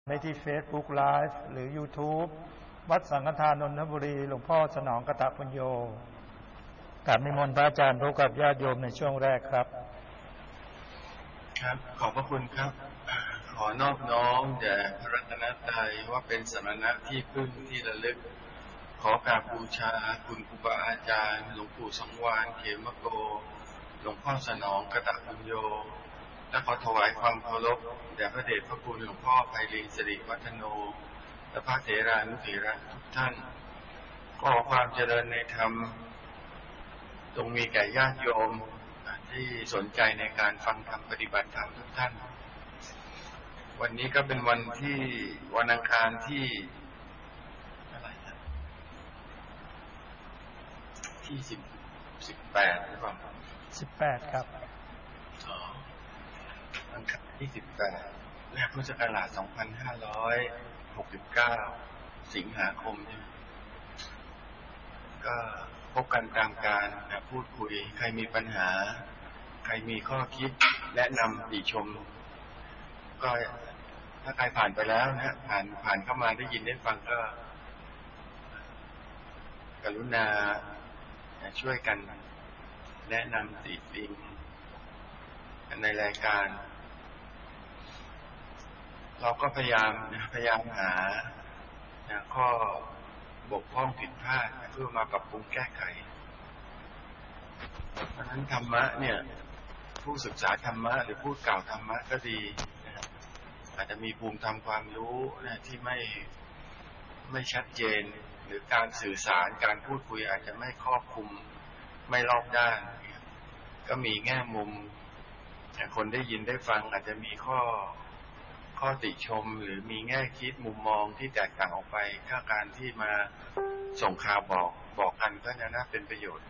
ได้ที่ Facebook Live หรือ YouTube วัดสังฆทานนนทบุรีหลวงพ่อสนองกตปุญโญกราบนิมนต์พระอาจารย์พบกับญาติโยมในช่วงแรกครับครับขอบพระคุณครับขอนอบน้อมแด่พระรัตนตรัยว่าเป็นสรณะที่พึ่งที่ระลึกขอกราบบูชาคุณครูบาอาจารย์หลวงปู่สังวาลเขมโกหลวงพ่อสนองกตปุญโญและขอถวายความเคารพแด่พระเดชพระคุณหลวงพ่อไพลินสิริวัฒโนและพระเถรานุเถระทุกท่านขอความเจริญในธรรมจงมีแก่ญาติโยมที่สนใจในการฟังธรรมปฏิบัติธรรมทุกท่านวันนี้ก็เป็นวันอังคารที่อะไรนะที่18หรือเปล่า 18ครับอังคารที่18และพุทธศักราช2569สิงหาคมเนี่ยก็พบกันตามการพูดคุยใครมีปัญหาใครมีข้อคิดแนะนำติชมก็ถ้าใครผ่านไปแล้วนะผ่านเข้ามาได้ยินได้ฟังก็กรุณาช่วยกันแนะนำติติงในรายการเราก็พยายามหาข้อบกพร่องผิดพลาดเพื่อมาปรับปรุงแก้ไขเพราะฉะนั้นธรรมะเนี่ยผู้ศึกษาธรรมะหรือผู้กล่าวธรรมะก็ดีอาจจะมีภูมิธรรมความรู้ที่ไม่ชัดเจนหรือการสื่อสารการพูดคุยอาจจะไม่ครอบคลุมไม่รอบด้านก็มีแง่มุมคนได้ยินได้ฟังอาจจะมีข้อติชมหรือมีแง่คิดมุมมองที่แตกต่างออกไปถ้าการที่มาส่งข่าวบอกกันก็น่าเป็นประโยชน์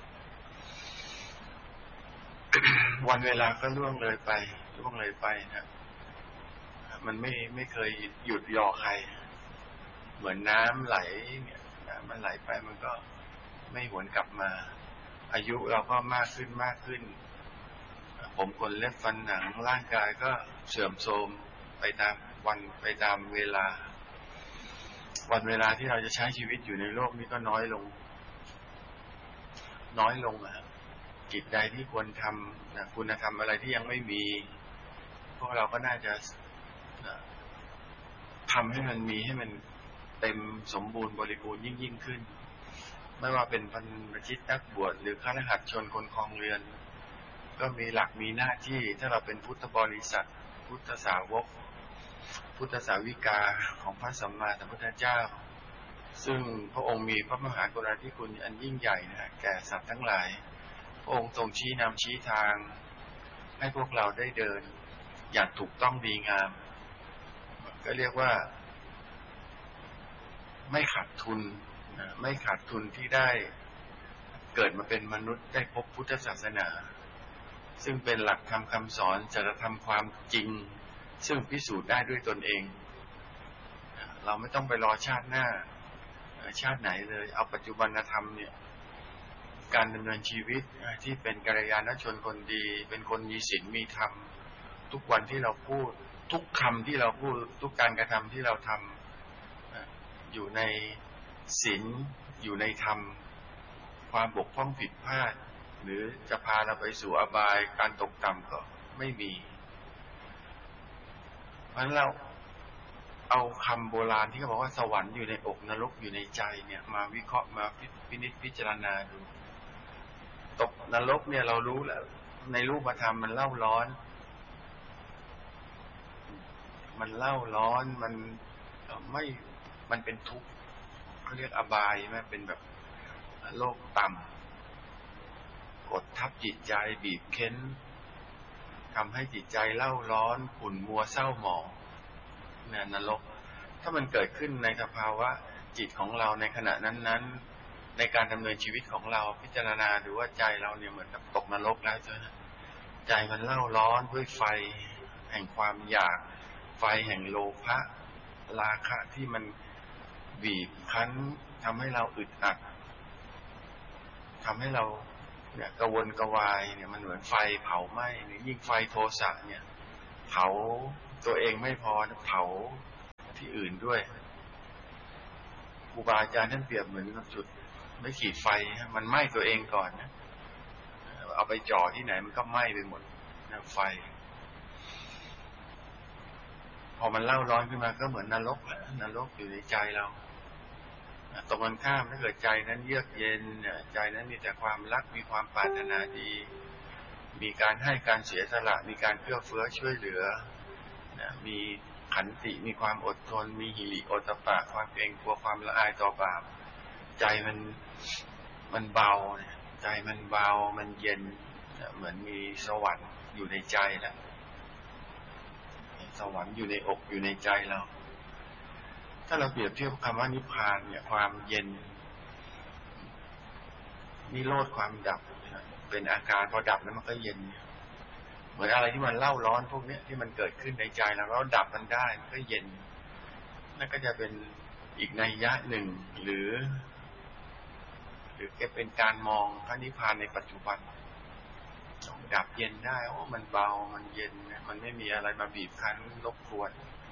วันเวลาก็ล่วงเลยไปนะมันไม่เคยหยุดรอใครเหมือนน้ำไหลเนี่ยมันไหลไปมันก็ไม่หวนกลับมาอายุเราก็มากขึ้นผมขนเล็บฟันหนังร่างกายก็เสื่อมโทรมไปตามวันไปตามเวลาวันเวลาที่เราจะใช้ชีวิตอยู่ในโลกนี้ก็น้อยลงกิจใดที่ควรทำคุณธรรมอะไรที่ยังไม่มีพวกเราก็น่าจะทำให้มันมีให้มันเต็มสมบูรณ์บริบูรณ์ยิ่งขึ้นไม่ว่าเป็นบรรพชิตนักบวชหรือฆรหัสถ์ชนคนครองเรือนก็มีหลักมีหน้าที่ถ้าเราเป็นพุทธบริษัทพุทธสาวกพุทธสาวิกาของพระสัมมาสัมพุทธเจ้าซึ่งพระองค์มีพระมหากรุณาธิคุณอันยิ่งใหญ่นะแก่สัตว์ทั้งหลายพระองค์ทรงชี้นำชี้ทางให้พวกเราได้เดินอย่างถูกต้องดีงามก็เรียกว่าไม่ขาดทุนที่ได้เกิดมาเป็นมนุษย์ได้พบพุทธศาสนาซึ่งเป็นหลักธรรมคำสอนจริยธรรมความจริงซึ่งพิสูจน์ได้ด้วยตนเองเราไม่ต้องไปรอชาติหน้าชาติไหนเลยเอาปัจจุบันธรรมเนี่ยการดำเนินชีวิตที่เป็นกัลยาณชนคนดีเป็นคนมีศีลมีธรรมทุกวันที่เราพูดทุกคำที่เราพูดทุกการกระทำที่เราทำอยู่ในศีลอยู่ในธรรมความบกพร่องผิดพลาดหรือจะพาเราไปสู่อบายการตกต่ำก็ไม่มีเพราะฉะนั้นเราเอาคำโบราณที่เขาบอกว่าสวรรค์อยู่ในอกนรกอยู่ในใจเนี่ยมาวิเคราะห์มาพิจารณาดูตกนรกเนี่ยเรารู้แล้วในรูปธรรมมันเล่าร้อนมันเป็นทุกข์เขาเรียกอบายใช่ไหมเป็นแบบโลกต่ำกดทับจิตใจบีบเค้นทำให้จิตใจเล่าร้อนขุ่นมัวเศร้าหมองเนี่ยนรกถ้ามันเกิดขึ้นในสภาวะจิตของเราในขณะนั้นในการดำเนินชีวิตของเราพิจารณาดูว่าใจเราเนี่ยเหมือนกับตกนรกแล้วใจมันเล่าร้อนด้วยไฟแห่งความอยากไฟแห่งโลภะราคะที่มันบีบคั้นทำให้เราอึดอัดทำให้เราเนี่ยกระวนกระวายเนี่ยมันเหมือนไฟเผาไหม้ยิ่งไฟโทสะเนี่ยเผาตัวเองไม่พอเผาอื่นด้วยครูบาอาจารย์ท่านเปรียบเหมือนกับจุดไม่ขีดไฟมันไหม้ตัวเองก่อนนะเอาไปจ่อที่ไหนมันก็ไหม้ไปหมดนะไฟพอมันเล่าร้อนขึ้นมาก็เหมือนนรกนรกอยู่ในใจเราตรงกันข้ามถ้าเกิดใจนั้นเยือกเย็นใจนั้นมีแต่ความรักมีความปรารถนาดีมีการให้การเสียสละมีการเอื้อเฟื้อช่วยเหลือมีขันติมีความอดทนมีหิริโอตตัปปะความเกรงกลัวความละอายต่อบาปใจมันเบาใจมันเบามันเย็นเหมือนมีสวรรค์อยู่ในใจแล้วสวรรค์อยู่ในอกอยู่ในใจเราถ้าเราเปรียบเทียบคำว่านิพพานเนี่ยความเย็นนิโรธความดับเป็นอาการพอดับแล้วมันก็เย็นเหมือนอะไรที่มันเล่าร้อนพวกนี้ที่มันเกิดขึ้นในใจเราแล้วดับมันได้มันก็เย็นนั่นก็จะเป็นอีกนัยยะหนึ่งหรือแค่เป็นการมองพระนิพพานในปัจจุบันดับเย็นได้โอ้มันเบามันเย็นมันไม่มีอะไรมาบีบคั้นรบกวน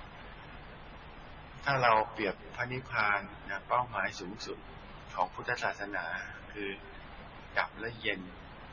ถ้าเราเปรียบพระนิพพานนะเป้าหมายสูงสุดของพุทธศาสนาคือดับและเย็น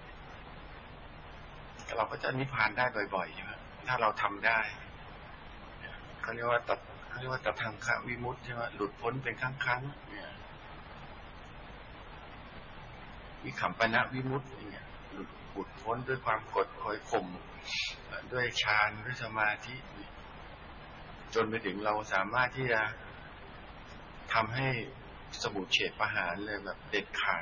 เราก็จะนิพพานได้บ่อยๆใช่ไหมถ้าเราทำได้เขาเรียกว่าตัดทางขวิมุตติใช่ไหมหลุดพ้นเป็นครั้งวิคัมปนะวิมุตติเนี่ยหลุดพ้นด้วยความกดคอยข่มด้วยฌานด้วยสมาธิจนไปถึงเราสามารถที่จะทำให้สมุจเฉทประหารเลยแบบเด็ดขาด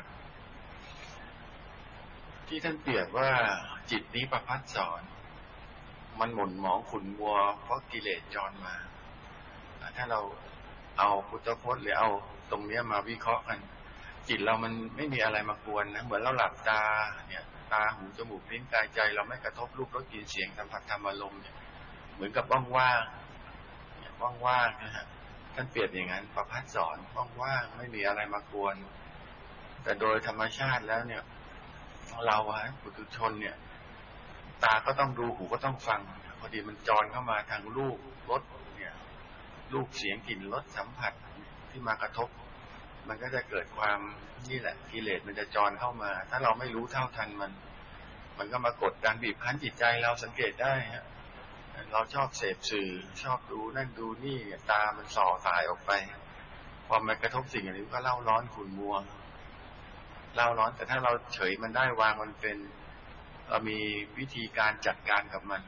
ที่ท่านเปรียบว่าจิตนี้ประพัดสอนมันหม่นหมองขุ่นมัวเพราะกิเลสจรมาถ้าเราเอาพุทธพจน์หรือเอาตรงนี้มาวิเคราะห์กันจิตเรามันไม่มีอะไรมากวนนะเหมือนเราหลับตาเนี่ยตาหูจมูกลิ้นกายใจเราไม่กระทบรูปรสกลิ่นเสียงสัมผัสธรรมอารมณ์เนี่ยเหมือนกับว่างๆนะฮะท่านเปรียบอย่างนั้นประพัดสอนว่างๆไม่มีอะไรมากวนแต่โดยธรรมชาติแล้วเนี่ยเราปุถุชนเนี่ยตาก็ต้องดูหูก็ต้องฟังพอดีมันจรเข้ามาทางรูปรสเนี่ยรูปเสียงกลิ่นรสสัมผัสที่มากระทบมันก็จะเกิดความนี่แหละกิเลสมันจะจรเข้ามาถ้าเราไม่รู้เท่าทันมันก็มากดดันบีบคั้นจิตใจเราสังเกตได้ฮะเราชอบเสพสื่อชอบดูนั่นดูนี่ตามันส่อสายออกไปพอมันกระทบสิ่งอย่างนี้ก็เล่าร้อนขุ่นมัวเล่าร้อนแต่ถ้าเราเฉยมันได้วางมันเป็นเรามีวิธีการจัดการกับมัน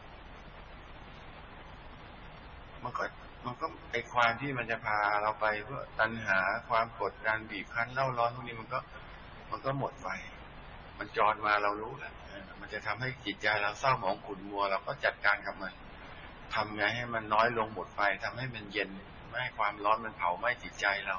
ก็ไอความที่มันจะพาเราไปเพื่อตัณหาความกดดันบีบคั้นเล่าร้อนพวกนี้มันก็หมดไปมันจรมาเรารู้แหละมันจะทำให้จิตใจเราเศร้าหมองขุ่นมัวเราก็จัดการกับมันทำไงให้มันน้อยลงหมดไปทำให้มันเย็นไม่ให้ความร้อนมันเผาไหม้จิตใจเรา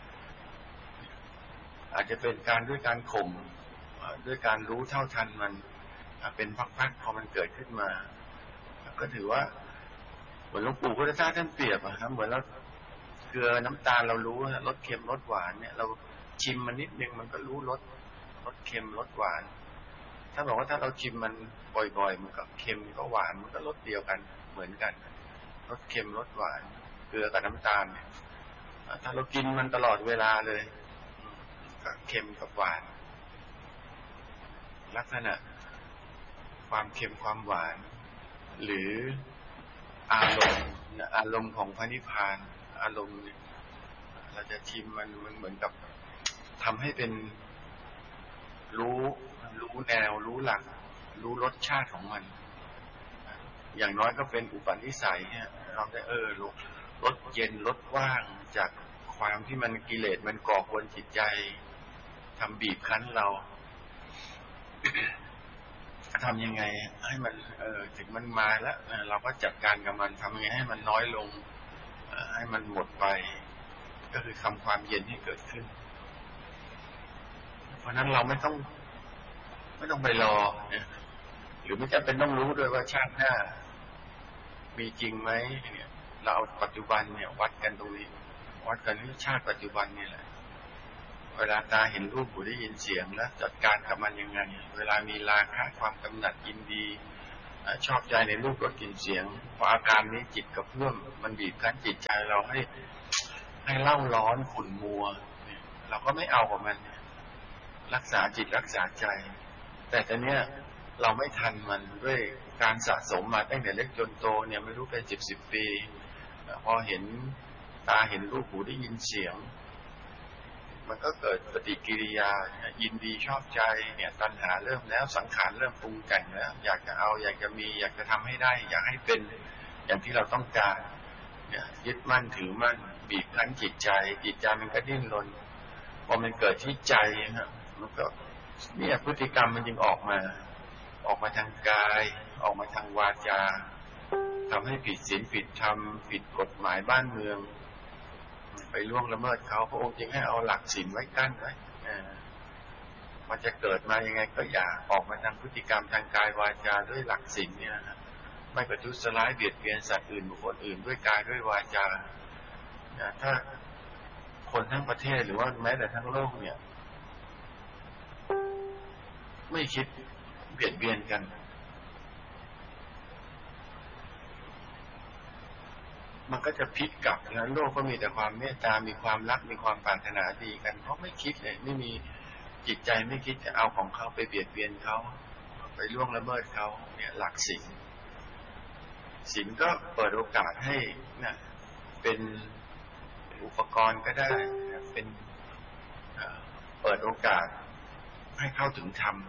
อาจจะเป็นด้วยการข่มด้วยการรู้เท่าทันมันเป็นพักๆพอมันเกิดขึ้นมาก็ถือว่าเหมือนหลวงปู่พุทธทาสท่านเปรียบครับเหมือนเราเกลือน้ำตาลเรารู้รสเค็มรสหวานเนี่ยเราชิมมันนิดนึงมันก็รู้รสเค็มรสหวานถ้าบอกว่าถ้าเราชิมมันบ่อยๆมันก็เค็มก็หวานมันก็รสเดียวกันเหมือนกันรสเค็มรสหวานเกลือกับน้ำตาลเนี่ยถ้าเรากินมันตลอดเวลาเลยก็เค็มกับหวานลักษณะความเค็มความหวานหรืออารมณ์ของพระนิพพานอารมณ์เราจะชิมมันเหมือนกับทำให้เป็นรู้แนวรู้หลักรู้รสชาติของมันอย่างน้อยก็เป็นอุปนิสัยเราได้รสเย็นรสว่างจากความที่มันกิเลสมันก่อกวนจิตใจทำบีบคั้นเรา ทำยังไงให้มันถึงมันมาแล้วเราก็จัดการกับมันทำยังไงให้มันน้อยลงให้มันหมดไปก็คือทำความเย็นให้เกิดขึ้นเพราะนั้นเราไม่ต้องไปรอหรือไม่จำเป็นต้องรู้ด้วยว่าชาติหน้ามีจริงไหมเนี่ยเราเอาปัจจุบันเนี่ยวัดกันตรงนี้วัดกันที่ชาติปัจจุบันนี่แหละเวลาตาเห็นรูปหูได้ยินเสียงแล้วจัดการกับมันยังไงเวลามีราคะความกำหนัดยินดีชอบใจในรูปรสกลิ่นเสียงพออาการนี้จิตกระเพื่อมมันบีบคั้นจิตใจเราให้เล่าร้อนขุ่นมัวเราก็ไม่เอากับมันรักษาจิตรักษาใจแต่ตอนเนี้ยเราไม่ทันมันด้วยการสะสมมาตั้งแต่เล็กจนโตเนี่ยไม่รู้เป็น10 ปีพอเห็นตาเห็นรูปหูได้ยินเสียงมันก็เกิดปฏิกิริยายินดีชอบใจเนี่ยตัณหาเริ่มแล้วสังขารเริ่มปรุงแต่งแล้วอยากจะเอาอยากจะมีอยากจะทำให้ได้อยากให้เป็นอย่างที่เราต้องการเนี่ยยึดมั่นถือมั่นบีบคั้นจิตใจมันก็ดิ้นรนพอมันเกิดที่ใจนะมันก็เนี่ยพฤติกรรมมันจึงออกมาทางกายออกมาทางวาจาทำให้ผิดศีลผิดธรรมผิดกฎหมายบ้านเมืองไปล่วงละเมิดเขาพระองค์จึงให้เอาหลักศีลไว้กั้นไว้มันจะเกิดมายังไงก็อย่าออกมาทางพฤติกรรมทางกายวาจาด้วยหลักศีลเนี่ยนะไม่ประทุษร้ายเบียดเบียนสัตว์อื่นบุคคลอื่นด้วยกายด้วยวาจาถ้าคนทั้งประเทศหรือว่าแม้แต่ทั้งโลกเนี่ยไม่คิดเบียดเบียนกันมันก็จะพลิกกลับนะโลกก็มีแต่ความเมตตามีความรักมีความปรารถนาดีกันเพราะไม่คิดเลยไม่มีจิตใจไม่คิดจะเอาของเขาไปเบียดเบียนเขาไปล่วงละเมิดเขาเนี่ยหลักศีลก็เปิดโอกาสให้นะเป็นอุปกรณ์ก็ได้เป็นเปิดโอกาสให้เข้าถึงธรร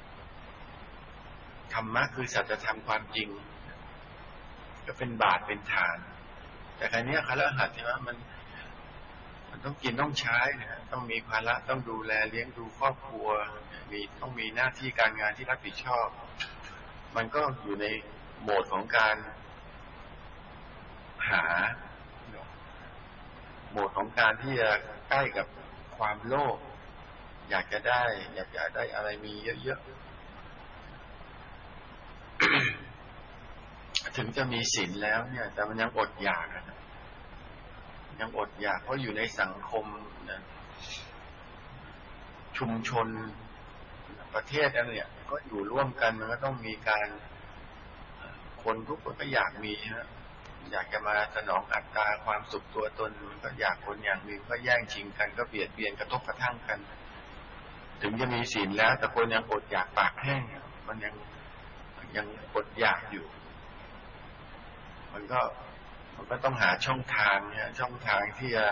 มะคือสัจธรรมความจริงก็เป็นบาตรเป็นทานแต่ครั้นี้คฤหัสถ์ใช่ไหมมันต้องกินต้องใช้นะต้องมีภาระต้องดูแลเลี้ยงดูครอบครัวต้องมีหน้าที่การงานที่รับผิดชอบมันก็อยู่ในโหมดของการหาโหมดของการที่จะใกล้กับความโลภอยากจะได้อะไรมีเยอะๆถึงจะมีศีลแล้วเนี่ยแต่มันยังอดอยากยังอดอยากเพราะอยู่ในสังคมนะชุมชนประเทศนั้นเนี่ยก็อยู่ร่วมกันมันก็ต้องมีการคนทุกคนก็อยากมีนะอยากจะมาสนองอัตตาความสุขตัวตนมันก็อยากคนอย่างมีก็แย่งชิงกันก็เบียดเบียนกระทบกระทั่งกันถึงจะมีศีลแล้วแต่คนยังอดอยากปากแห้งมันยังอดอยากอยู่มันก็ต้องหาช่องทางเนี่ยช่องทางที่จะ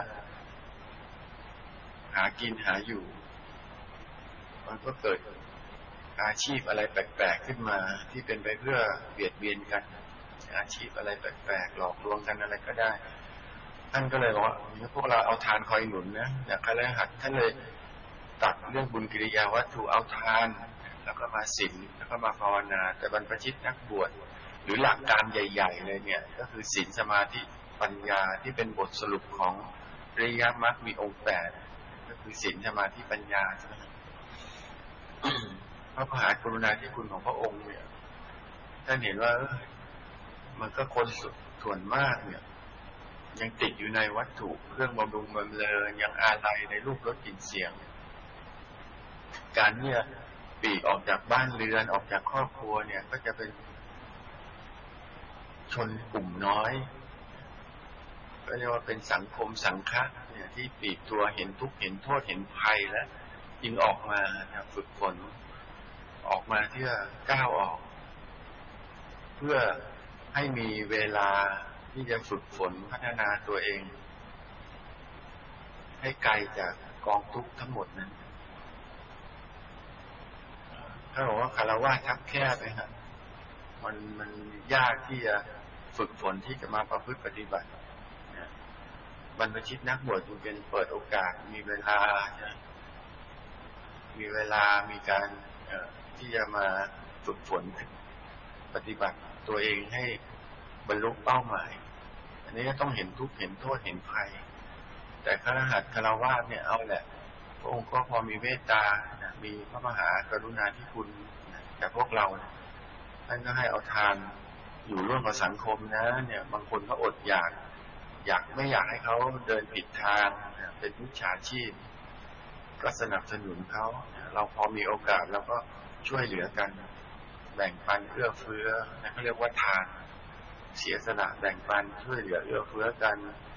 หากินหาอยู่มันก็เกิดอาชีพอะไรแปลกๆขึ้นมาที่เป็นไปเพื่อเบียดเบียนกันอาชีพอะไรแปลกๆหลอกลวงกันอะไรก็ได้ท่านก็เลยบอกว่าพวกเราเอาทานคอยหนุนนะอย่างคฤหัสถ์ท่านเลยตัดเรื่องบุญกิริยาวัตถุเอาทานแล้วก็มาศีลแล้วก็มาภาวนาแต่บรรพชิตนักบวชหรือหลักการใหญ่ๆเลยเนี่ยก็คือศีลสมาธิปัญญาที่เป็นบทสรุปของอริยมรรคมีองค์8ก็คือศีลสมาธิปัญญาใช่ไหมพระมหากรุณาธิคุณของพระองค์เนี่ยท่านเห็นว่ามันก็คนส่วนมากเนี่ยยังติดอยู่ในวัตถุเครื่องบำรุงบำเรอยังอาลัยในรูปรสกลิ่นเสียงการเนี่ยปีกออกจากบ้านเรือนออกจากครอบครัวเนี่ยก็จะเป็นชนกลุ่มน้อยก็เรียกว่าเป็นสังคมสังฆะเนี่ยที่ปีกตัวเห็นทุกข์เห็นโทษเห็นภัยแล้วจึงออกมาฝึกฝนออกมาที่จะก้าวออกเพื่อให้มีเวลาที่จะฝึกฝนพัฒนาตัวเองให้ไกลจากกองทุกข์ทั้งหมดนั้นถ้าบอกว่าคฤหัสถ์ทับแคบเลยฮะมันยากที่จะฝึกฝนที่จะมาประพฤติปฏิบัติบรรพชิตนักบวชจึงเป็นเปิดโอกาสมีเวลามีการที่จะมาฝึกฝนปฏิบัติตัวเองให้บรรลุเป้าหมายอันนี้ก็ต้องเห็นทุกข์เห็นโทษเห็นภัยแต่คฤหัสถ์ฆราวาสเนี่ยเอาแหละพระองค์ก็พอมีเมตตามีพระมหากรุณาธิคุณแต่พวกเราท่านก็ให้เอาทานอยู่ร่วมกับสังคมนะเนี่ยบางคนก็อดอยากไม่อยากให้เขาเดินผิดทางเป็นมิจฉาชีพก็สนับสนุนเขาเราพอมีโอกาสเราก็ช่วยเหลือกันแบ่งปันเอื้อเฟื้อเขาเรียกว่าทานเสียสละแบ่งปันช่วยเหลือเอื้อเฟื้อกัน